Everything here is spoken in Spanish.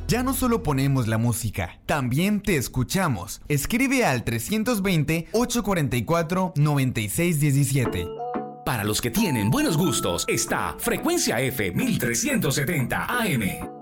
Ya no solo ponemos la música, también te escuchamos. Escribe al 320-844-9617. Para los que tienen buenos gustos, está Frecuencia F 1370 AM.